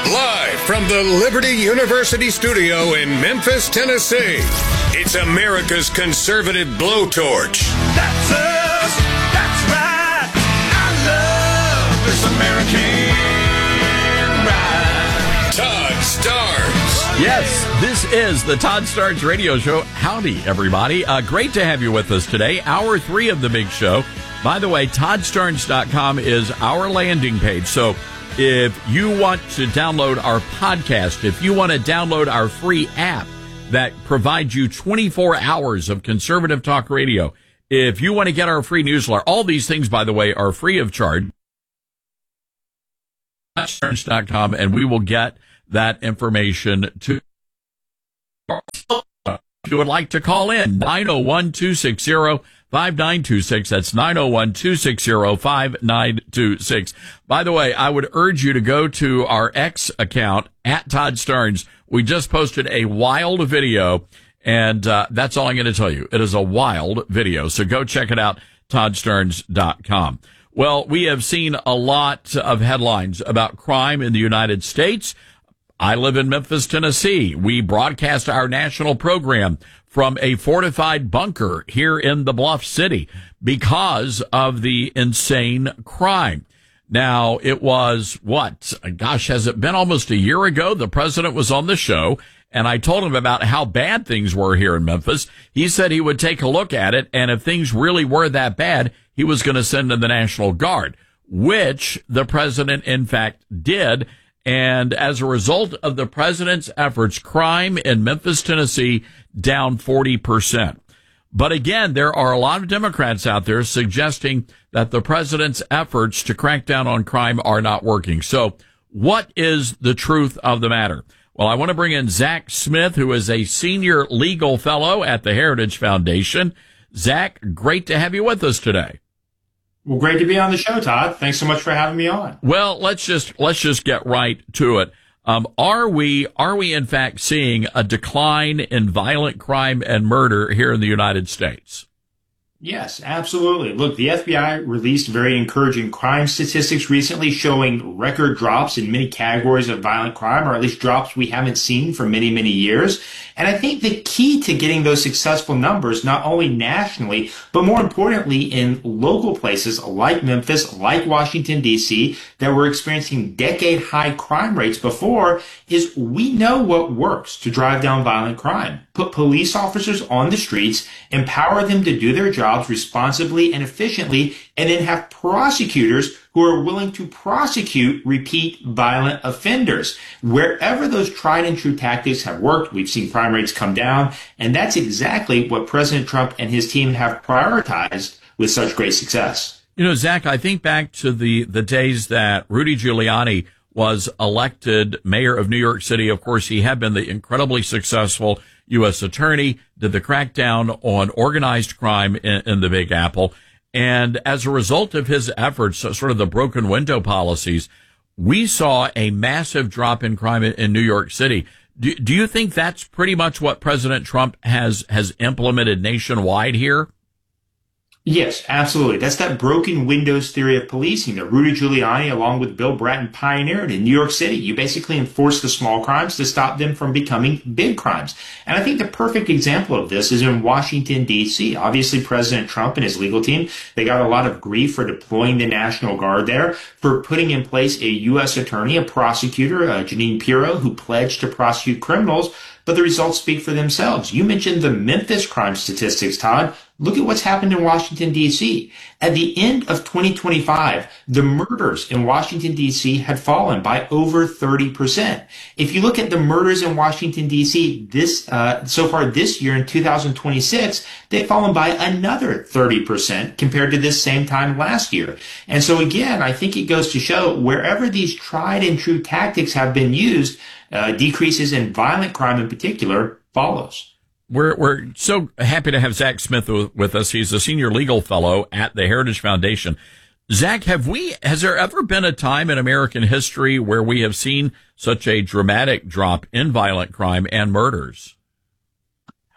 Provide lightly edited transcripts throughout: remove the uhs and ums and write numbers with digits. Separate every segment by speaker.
Speaker 1: Live from the Liberty University studio in Memphis, Tennessee, it's America's conservative blowtorch.
Speaker 2: That's us. That's right. I love this American ride.
Speaker 1: Todd Starnes.
Speaker 3: Yes, this is the Todd Starnes Radio Show. Howdy, everybody. Great to have you with us today. Hour 3 of the big show. By the way, ToddStarnes.com is our landing page. So if you want to download our podcast, if you want to download our free app that provides you 24 hours of conservative talk radio, if you want to get our free newsletter, all these things, by the way, are free of charge. ToddStarnes.com, and we will get that information to you. If you would like to call in, 901-260-5926. That's 901-260-5926. By the way, I would urge you to go to our X account, at Todd Starnes. We just posted a wild video, and that's all I'm going to tell you. It is a wild video, so go check it out, ToddStarnes.com. Well, we have seen a lot of headlines about crime in the United States. I live in Memphis, Tennessee. We broadcast our national program from a fortified bunker here in the Bluff City because of the insane crime. Now, it was has it been almost a year ago? The president was on the show, and I told him about how bad things were here in Memphis. He said he would take a look at it, and if things really were that bad, he was going to send in the National Guard, which the president, in fact, did. And as a result of the president's efforts, crime in Memphis, Tennessee, down 40%. But again, there are a lot of Democrats out there suggesting that the president's efforts to crack down on crime are not working. So what is the truth of the matter? Well, I want to bring in Zach Smith, who is a senior legal fellow at the Heritage Foundation. Zach, great to have you with us today.
Speaker 4: Well, great to be on the show, Todd. Thanks so much for having me on.
Speaker 3: Well, let's just get right to it. Are we in fact seeing a decline in violent crime and murder here in the United States?
Speaker 4: Yes, absolutely. Look, the FBI released very encouraging crime statistics recently showing record drops in many categories of violent crime, or at least drops we haven't seen for many, many years. And I think the key to getting those successful numbers, not only nationally, but more importantly in local places like Memphis, like Washington, D.C., that were experiencing decade-high crime rates before, is we know what works to drive down violent crime. Put police officers on the streets, empower them to do their jobs responsibly and efficiently, and then have prosecutors who are willing to prosecute repeat violent offenders. Wherever those tried and true tactics have worked, we've seen crime rates come down, and that's exactly what President Trump and his team have prioritized with such great success.
Speaker 3: You know, Zach, I think back to the days that Rudy Giuliani was elected mayor of New York City. Of course, he had been the incredibly successful U.S. attorney, did the crackdown on organized crime in the Big Apple. And as a result of his efforts, sort of the broken window policies, we saw a massive drop in crime in New York City. Do you think that's pretty much what President Trump has implemented nationwide here?
Speaker 4: Yes, absolutely. That's that broken windows theory of policing that Rudy Giuliani, along with Bill Bratton, pioneered in New York City. You basically enforce the small crimes to stop them from becoming big crimes. And I think the perfect example of this is in Washington, D.C. Obviously, President Trump and his legal team, they got a lot of grief for deploying the National Guard there, for putting in place a U.S. attorney, a prosecutor, Jeanine Pirro, who pledged to prosecute criminals. But the results speak for themselves. You mentioned the Memphis crime statistics, Todd. Look at what's happened in Washington, D.C. At the end of 2025, the murders in Washington, D.C. had fallen by over 30%. If you look at the murders in Washington, D.C. so far this year in 2026, they've fallen by another 30% compared to this same time last year. And so again, I think it goes to show wherever these tried and true tactics have been used, decreases in violent crime in particular follows.
Speaker 3: We're so happy to have Zach Smith with us. He's a senior legal fellow at the Heritage Foundation. Zach, has there ever been a time in American history where we have seen such a dramatic drop in violent crime and murders?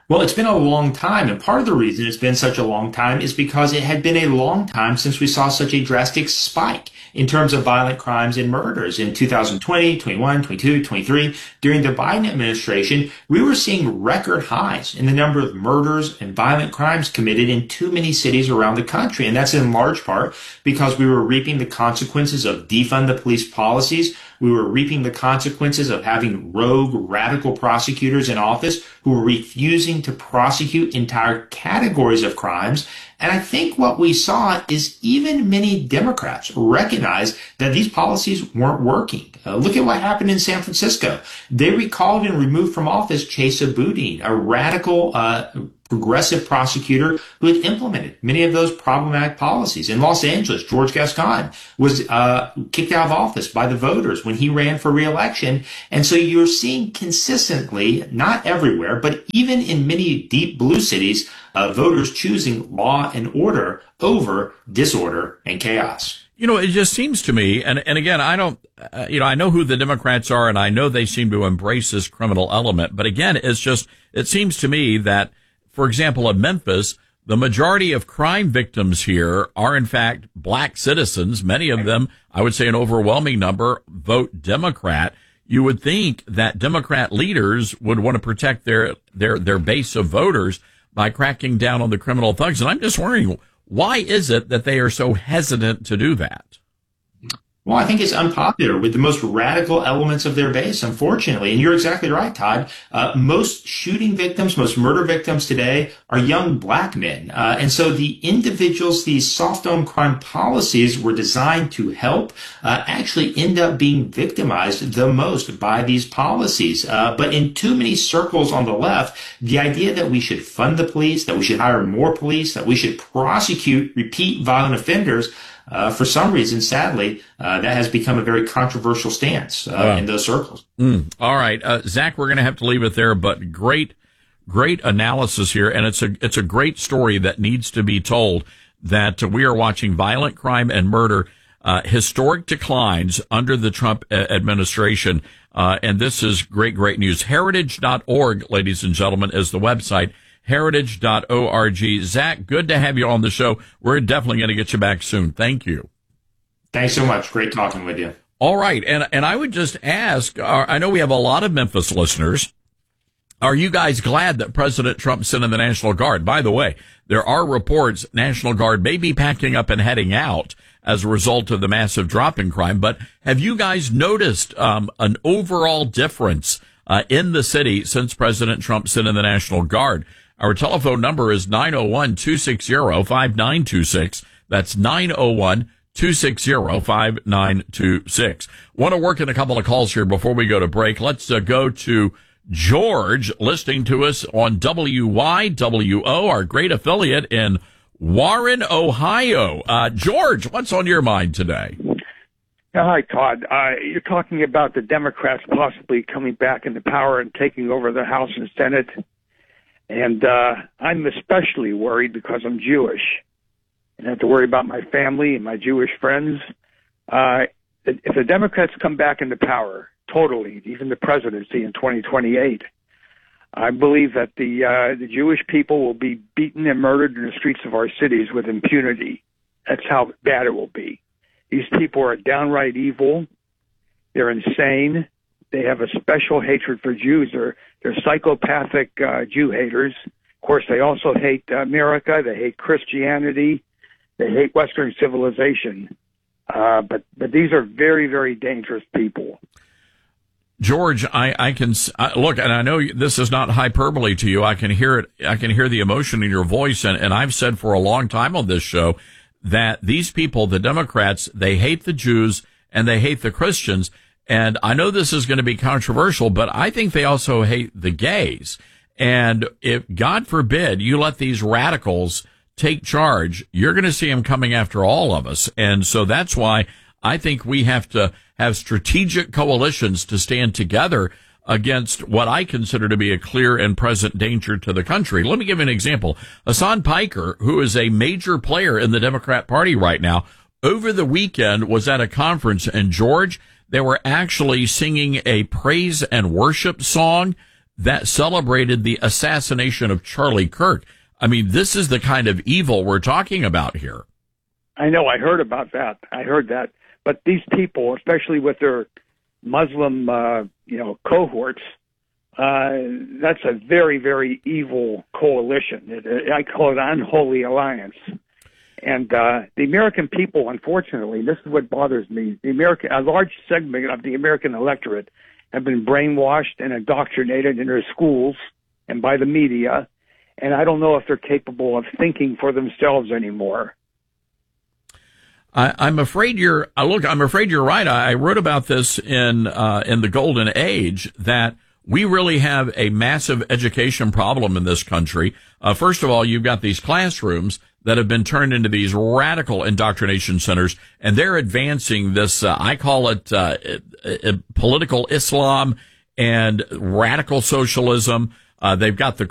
Speaker 4: Well, it's been a long time, and part of the reason it's been such a long time is because it had been a long time since we saw such a drastic spike in terms of violent crimes and murders. In 2020, 21, 22, 23, during the Biden administration, we were seeing record highs in the number of murders and violent crimes committed in too many cities around the country. And that's in large part because we were reaping the consequences of defund the police policies. We were reaping the consequences of having rogue, radical prosecutors in office who were refusing to prosecute entire categories of crimes. And I think what we saw is even many Democrats recognize that these policies weren't working. Look at what happened in San Francisco. They recalled and removed from office Chesa Boudin, a radical, progressive prosecutor who had implemented many of those problematic policies. In Los Angeles, George Gascon was kicked out of office by the voters when he ran for re-election. And so you're seeing consistently, not everywhere, but even in many deep blue cities, voters choosing law and order over disorder and chaos.
Speaker 3: You know, it just seems to me, and again, I don't, I know who the Democrats are, and I know they seem to embrace this criminal element. But again, it seems to me that, for example, in Memphis, the majority of crime victims here are, in fact, black citizens. Many of them, I would say an overwhelming number, vote Democrat. You would think that Democrat leaders would want to protect their base of voters by cracking down on the criminal thugs. And I'm just wondering, why is it that they are so hesitant to do that?
Speaker 4: Well, I think it's unpopular with the most radical elements of their base, unfortunately. And you're exactly right, Todd. Most shooting victims, most murder victims today are young black men. And so the individuals, these soft on crime policies were designed to help, actually end up being victimized the most by these policies. But in too many circles on the left, the idea that we should fund the police, that we should hire more police, that we should prosecute repeat violent offenders, for some reason, sadly, that has become a very controversial stance in those circles.
Speaker 3: All right, Zach, we're going to have to leave it there, but great analysis here, and it's a great story that needs to be told, that we are watching violent crime and murder, historic declines under the Trump administration, and this is great news. Heritage.org, ladies and gentlemen, is the website. Heritage.org. Zach, good to have you on the show. We're definitely going to get you back soon. Thank you.
Speaker 4: Thanks so much. Great talking with you.
Speaker 3: All right. And I would just ask, I know we have a lot of Memphis listeners. Are you guys glad that President Trump sent in the National Guard? By the way, there are reports National Guard may be packing up and heading out as a result of the massive drop in crime. But have you guys noticed an overall difference in the city since President Trump sent in the National Guard? Our telephone number is 901-260-5926. That's 901-260-5926. Want to work in a couple of calls here before we go to break. Let's go to George, listening to us on WYWO, our great affiliate in Warren, Ohio. George, what's on your mind today?
Speaker 5: Hi, Todd. You're talking about the Democrats possibly coming back into power and taking over the House and Senate. And I'm especially worried because I'm Jewish and I have to worry about my family and my Jewish friends. If the Democrats come back into power totally, even the presidency in 2028, I believe that the Jewish people will be beaten and murdered in the streets of our cities with impunity. That's how bad it will be. These people are downright evil. They're insane. They have a special hatred for Jews. They're psychopathic Jew haters. Of course, they also hate America. They hate Christianity. They hate Western civilization. But these are very, very dangerous people.
Speaker 3: George, I can look, and I know this is not hyperbole to you. I can hear it. I can hear the emotion in your voice, and I've said for a long time on this show that these people, the Democrats, they hate the Jews and they hate the Christians. And I know this is going to be controversial, but I think they also hate the gays. And if, God forbid, you let these radicals take charge, you're going to see them coming after all of us. And so that's why I think we have to have strategic coalitions to stand together against what I consider to be a clear and present danger to the country. Let me give you an example. Hasan Piker, who is a major player in the Democrat Party right now, over the weekend was at a conference in Georgia. They were actually singing a praise and worship song that celebrated the assassination of Charlie Kirk. I mean, this is the kind of evil we're talking about here.
Speaker 5: I know. I heard about that. I heard that. But these people, especially with their Muslim, cohorts, that's a very, very evil coalition. I call it unholy alliance. And the American people, unfortunately, this is what bothers me. A large segment of the American electorate have been brainwashed and indoctrinated in their schools and by the media. And I don't know if they're capable of thinking for themselves anymore.
Speaker 3: I'm afraid you're right. I wrote about this in the Golden Age, that we really have a massive education problem in this country. First of all, you've got these classrooms that have been turned into these radical indoctrination centers, and they're advancing this, I call it political Islam and radical socialism. They've got the